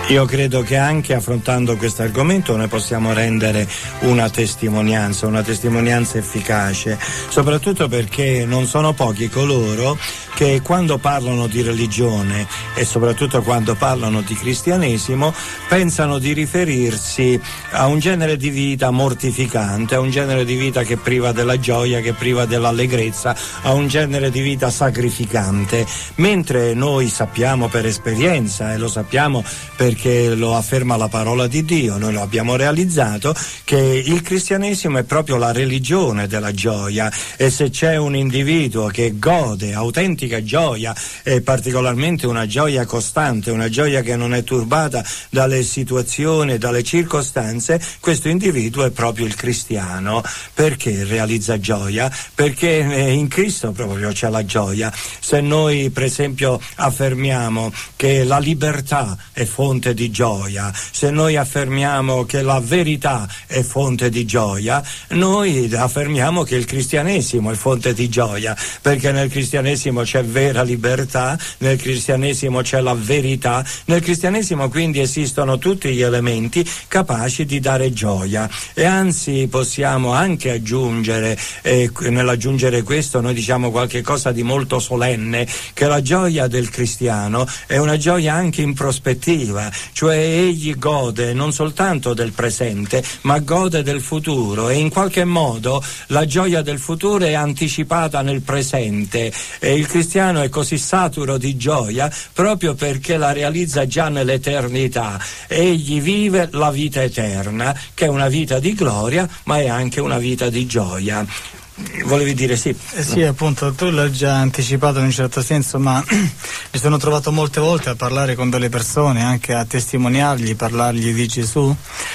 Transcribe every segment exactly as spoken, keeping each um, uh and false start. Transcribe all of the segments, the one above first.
Io credo che anche affrontando questo argomento noi possiamo rendere una testimonianza, una testimonianza efficace, soprattutto perché non sono pochi coloro che quando parlano di religione e soprattutto quando parlano di cristianesimo pensano di riferirsi a un genere di vita mortificante, a un genere di vita che priva della gioia, che priva dell'allegrezza, a un genere di vita sacrificante, mentre noi sappiamo per esperienza, e lo sappiamo perché lo afferma la parola di Dio, noi lo abbiamo realizzato, che il cristianesimo è proprio la religione della gioia, e se c'è un individuo che gode autentica gioia, e particolarmente una gioia costante, una gioia che non è turbata dalle situazioni, dalle circostanze, questo individuo è proprio il cristiano. Perché realizza gioia? Perché in Cristo proprio c'è la gioia. Se noi per esempio affermiamo che la libertà è fonte di gioia, se noi affermiamo che la verità è fonte di gioia, noi affermiamo che il cristianesimo è fonte di gioia, perché nel cristianesimo c'è vera libertà, nel cristianesimo c'è la verità, nel cristianesimo quindi esistono tutti gli elementi capaci di dare gioia. E anzi possiamo anche aggiungere, eh, nell'aggiungere questo noi diciamo qualche cosa di molto solenne, che la gioia del cristiano è una gioia anche in prospettiva, cioè egli gode non soltanto del presente ma gode del futuro, e in qualche modo la gioia del futuro è anticipata nel presente, e il cristiano è così saturo di gioia proprio perché la realizza già nell'eternità. Egli vive la vita eterna, che è una vita di gloria ma è anche una vita di gioia. Volevi dire sì? Eh sì, appunto, tu l'hai già anticipato in un certo senso, ma mi sono trovato molte volte a parlare con delle persone, anche a testimoniargli, parlargli di Gesù,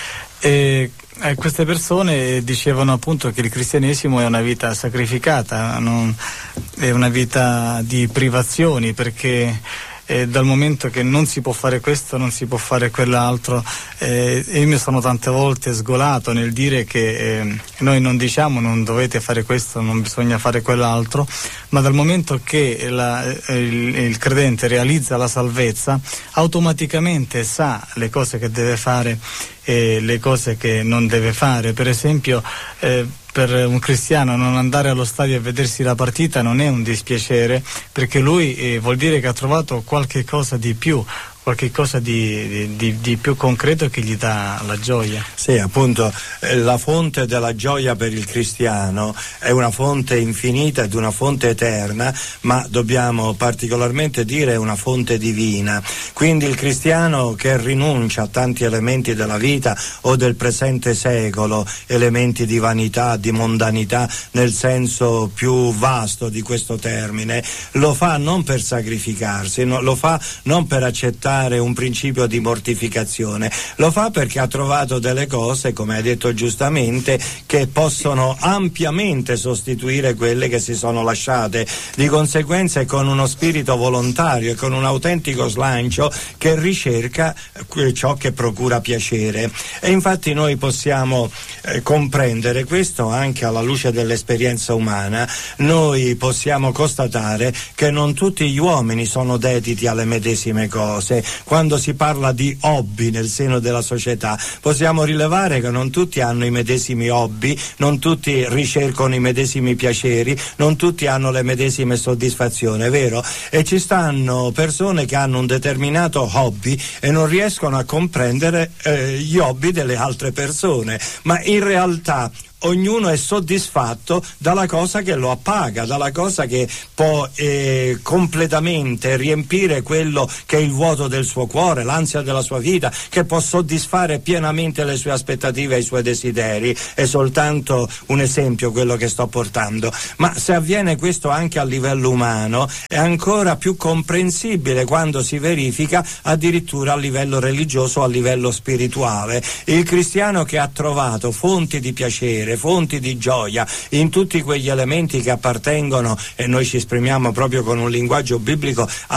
e eh, queste persone dicevano appunto che il cristianesimo è una vita sacrificata, non, è una vita di privazioni, perché eh, dal momento che non si può fare questo, non si può fare quell'altro, eh, e io mi sono tante volte sgolato nel dire che eh, noi non diciamo non dovete fare questo, non bisogna fare quell'altro, ma dal momento che la, il, il credente realizza la salvezza, automaticamente sa le cose che deve fare e le cose che non deve fare. Per esempio, eh, per un cristiano non andare allo stadio a vedersi la partita non è un dispiacere, perché lui eh, vuol dire che ha trovato qualche cosa di più, qualche cosa di, di, di più concreto che gli dà la gioia. Sì, appunto, eh, la fonte della gioia per il cristiano è una fonte infinita ed una fonte eterna, ma dobbiamo particolarmente dire una fonte divina. Quindi il cristiano che rinuncia a tanti elementi della vita o del presente secolo, elementi di vanità, di mondanità nel senso più vasto di questo termine, lo fa non per sacrificarsi, no, lo fa non per accettare un principio di mortificazione, lo fa perché ha trovato delle cose, come hai detto giustamente, che possono ampiamente sostituire quelle che si sono lasciate. Di conseguenza è con uno spirito volontario e con un autentico slancio che ricerca ciò che procura piacere. E infatti noi possiamo eh, comprendere questo anche alla luce dell'esperienza umana. Noi possiamo constatare che non tutti gli uomini sono dediti alle medesime cose. Quando si parla di hobby nel seno della società possiamo rilevare che non tutti hanno i medesimi hobby, non tutti ricercano i medesimi piaceri, non tutti hanno le medesime soddisfazioni, è vero? E ci stanno persone che hanno un determinato hobby e non riescono a comprendere eh, gli hobby delle altre persone, ma in realtà ognuno è soddisfatto dalla cosa che lo appaga, dalla cosa che può eh, completamente riempire quello che è il vuoto del suo cuore, l'ansia della sua vita, che può soddisfare pienamente le sue aspettative e i suoi desideri. È soltanto un esempio quello che sto portando, ma se avviene questo anche a livello umano è ancora più comprensibile quando si verifica addirittura a livello religioso, a livello spirituale. Il cristiano che ha trovato fonti di piacere, fonti di gioia in tutti quegli elementi che appartengono, e noi ci esprimiamo proprio con un linguaggio biblico,